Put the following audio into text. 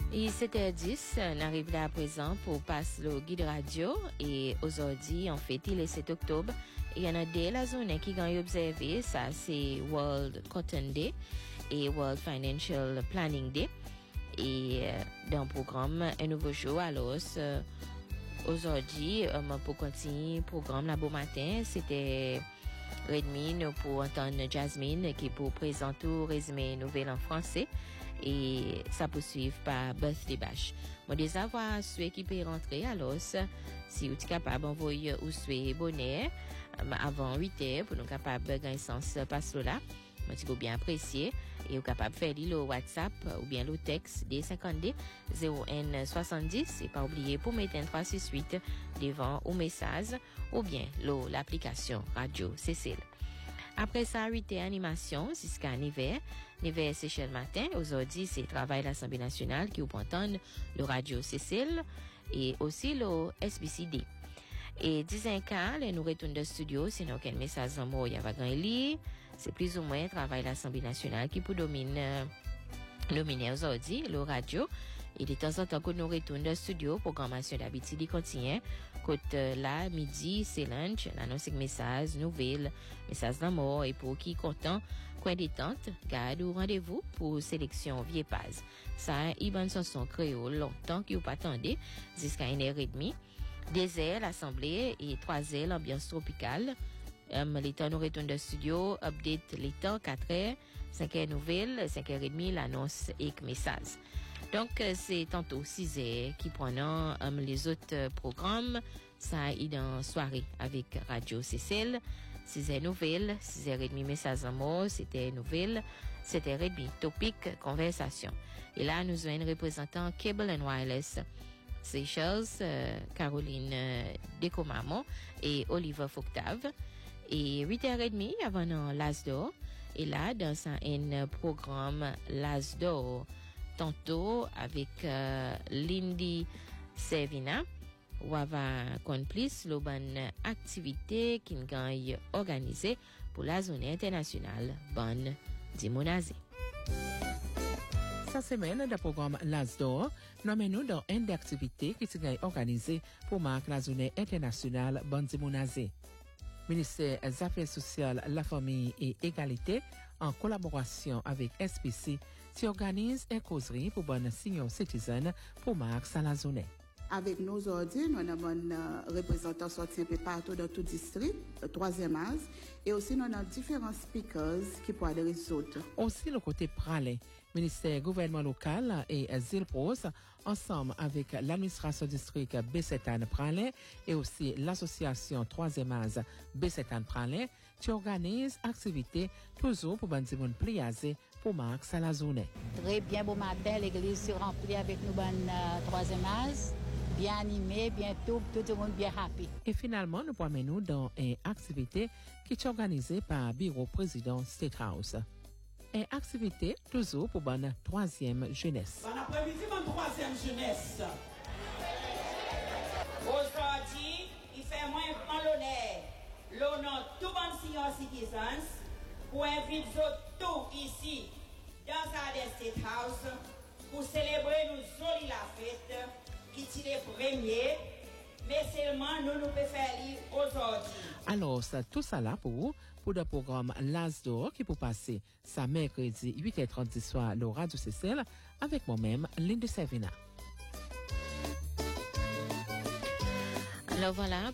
Et 7h10, on arrive là à présent pour passer le guide radio. Et aujourd'hui, on fête le 7 octobre. Et il y en a des la zone qui ont observé, ça c'est World Cotton Day et World Financial Planning Day. Et dans le programme, un nouveau jour, alors aujourd'hui, pour continuer le programme là bon matin, c'était Redmine pour entendre Jasmine qui pour présenter ou résumé nouvelle en français. Et ça poursuit par Birthday Bash. Moi, des avoir ceux qui peuvent rentrer, alors, si vous êtes capable d'envoyer ou souhaiter bonnet, avant 8h, pour nous capables de gagner sens passe là. Moi, si vous bien apprécier, et vous capable de faire le WhatsApp, ou bien le texte, des 52 0N70, et pas oublier pour mettre un 368 devant au message, ou bien l'application Radio Cécile. Après ça, 8h animation, jusqu'à 9h. 9h, c'est chez le matin. Aujourd'hui, c'est travail de l'Assemblée nationale qui vous entendre le Radio Cécile et aussi le SBCD. Et 10h15, nous retournons de studio, sinon quel message en mot, il y a gagné. C'est plus ou moins travail de l'Assemblée nationale qui pour dominer aujourd'hui le radio. Et de temps en temps, que nous retournons de studio, programmation d'habitude, il continue. Côté là, midi, c'est lunch, l'annonce message, nouvelles, message d'amour, et pour qui content, coin détente, garde ou rendez-vous pour sélection vieux paz. Ça, il bonne chanson créole, longtemps qu'il pas attendé, jusqu'à 1h30. 2h, l'assemblée, et 3h, l'ambiance tropicale. Les temps nous retournent de studio, update les temps, 4h, 5h nouvelles, 5h30, l'annonce et message. Donc, c'est tantôt 6h qui prennent les autres programmes. Ça est dans soirée avec Radio Cécile. 6h nouvelles, 6h30 message en mots, c'était nouvelles, 7h30 topic, conversation. Et là, nous avons un représentant Cable and Wireless Seychelles, Caroline Decomamo et Oliver Foctave. Et 8h30 avant l'Asdor. Et là, dans un programme l'Asdor, tantôt avec Lindy Servina, on va complice le bonne activité qui gagne organisée pour la zone internationale bonne d'Imonazi. Cette semaine, le programme l'Asdor, nous dans une activité qui est organisée pour marquer la zone internationale bonne d'Imonazi. Ministère des Affaires sociales, la famille et égalité, en collaboration avec SPC, qui organise une causerie pour bonne senior citizen pour marquer la zone. Avec nous aujourd'hui, nous avons un représentant sorti un peu partout dans tout district, le 3e âge, et aussi nous avons différents speakers qui pourraient les résoudre. Aussi le côté pralé, ministère gouvernement local et Zilpros, ensemble avec l'administration district B7 Pralé et aussi l'association 3e âge B7 Pralé, qui organise activités toujours pour bandi moun pliaser pour marquer la zone. Très bien, bon matin, l'église se remplit avec nous 3e âge. Bien animé, bien tout le monde bien happy. Et finalement, nous promenons dans une activité qui est organisée par Bureau Président State House. Une activité toujours pour bonne 3e jeunesse. Bon après-midi, bonne 3e jeunesse. Aujourd'hui, il fait moins l'honneur tout bon senior citizens pour inviter tout ici dans la State House pour célébrer nous jolie la fête. Qui est premier, mais seulement nous pouvons faire aujourd'hui. Alors, tout ça là pour le programme l'Asdor qui peut passer ça mercredi 8h30 du soir le Radio Cécile avec moi-même, Linda Servina. Alors voilà,